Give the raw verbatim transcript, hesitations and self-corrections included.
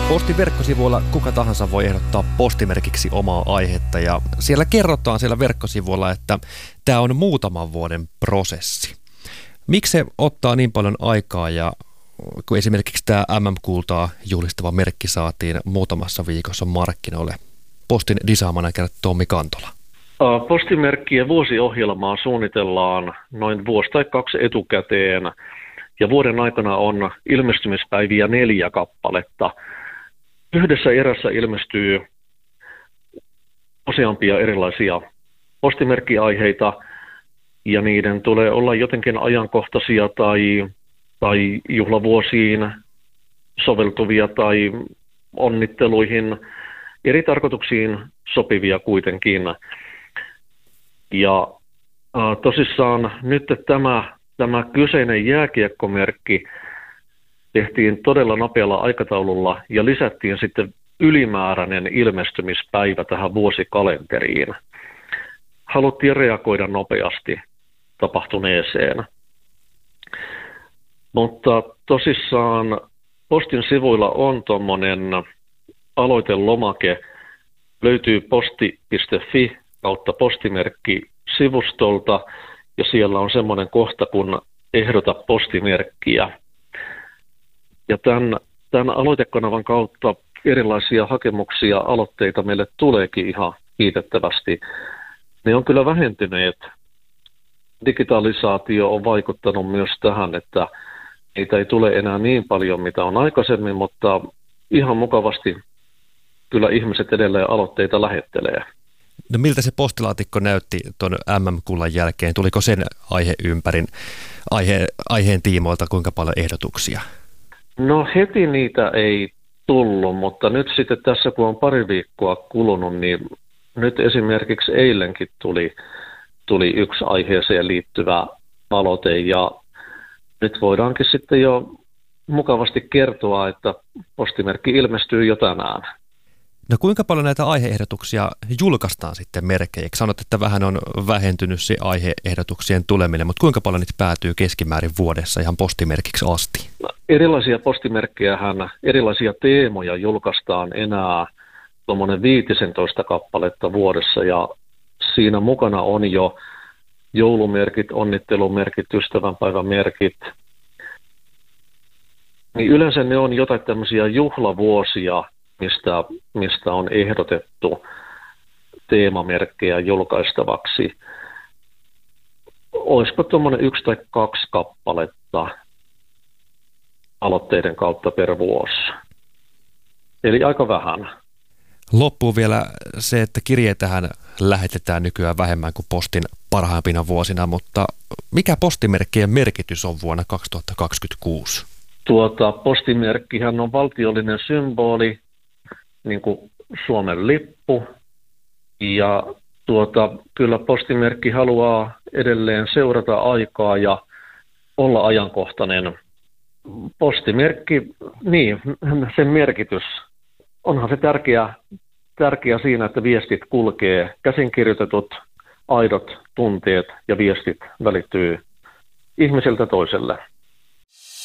Postin verkkosivuilla kuka tahansa voi ehdottaa postimerkiksi omaa aihetta ja siellä kerrotaan siellä verkkosivuilla, että tämä on muutaman vuoden prosessi. Miksi se ottaa niin paljon aikaa ja kun esimerkiksi tämä M M-kultaa juhlistava merkki saatiin muutamassa viikossa markkinoille? Postin design-manager Tommi Kantola. Postimerkkien vuosiohjelmaa suunnitellaan noin vuosi tai kaksi etukäteen ja vuoden aikana on ilmestymispäiviä neljä kappaletta. Yhdessä erässä ilmestyy useampia erilaisia postimerkkiaiheita ja niiden tulee olla jotenkin ajankohtaisia tai, tai juhlavuosiin soveltuvia tai onnitteluihin eri tarkoituksiin sopivia kuitenkin. Ja äh, tosissaan nyt tämä, tämä kyseinen jääkiekkomerkki tehtiin todella nopealla aikataululla ja lisättiin sitten ylimääräinen ilmestymispäivä tähän vuosikalenteriin. Haluttiin reagoida nopeasti tapahtuneeseen. Mutta tosissaan Postin sivuilla on tuommoinen aloitelomake, löytyy posti piste fi kautta postimerkki sivustolta ja siellä on semmoinen kohta kun ehdota postimerkkiä. Ja tämän, tämän aloitekanavan kautta erilaisia hakemuksia, aloitteita meille tuleekin ihan kiitettävästi. Ne on kyllä vähentyneet. Digitalisaatio on vaikuttanut myös tähän, että niitä ei tule enää niin paljon, mitä on aikaisemmin, mutta ihan mukavasti kyllä ihmiset edelleen aloitteita lähettelee. No miltä se postilaatikko näytti tuon M M-kullan jälkeen? Tuliko sen aihe ympärin, aihe, aiheen tiimoilta kuinka paljon ehdotuksia? No heti niitä ei tullut, mutta nyt sitten tässä kun on pari viikkoa kulunut, niin nyt esimerkiksi eilenkin tuli, tuli yksi aiheeseen liittyvä aloite ja nyt voidaankin sitten jo mukavasti kertoa, että postimerkki ilmestyy jo tänään. No kuinka paljon näitä aiheehdotuksia julkaistaan sitten merkkejä? Sanot, että vähän on vähentynyt se aiheehdotuksien tuleminen, mutta kuinka paljon niitä päätyy keskimäärin vuodessa ihan postimerkiksi asti? No, erilaisia postimerkkejähän, erilaisia teemoja julkaistaan enää tuommoinen viisitoista kappaletta vuodessa ja siinä mukana on jo joulumerkit, onnittelumerkit, ystävänpäivämerkit. Niin yleensä ne on jotain tämmöisiä juhlavuosia, mistä, mistä on ehdotettu teemamerkkejä julkaistavaksi. Olisiko tuommoinen yksi tai kaksi kappaletta aloitteiden kautta per vuosi? Eli aika vähän. Loppuu vielä se, että kirjeitähän lähetetään nykyään vähemmän kuin postin parhaimpina vuosina, mutta mikä postimerkkien merkitys on vuonna kaksituhattakaksikymmentäkuusi? Tuota, postimerkkihän on valtiollinen symboli, niin kuin Suomen lippu, ja tuota, kyllä postimerkki haluaa edelleen seurata aikaa ja olla ajankohtainen. Postimerkki, niin, sen merkitys, onhan se tärkeä, tärkeä siinä, että viestit kulkee, käsinkirjoitetut, aidot tunteet ja viestit välittyy ihmiseltä toiselle.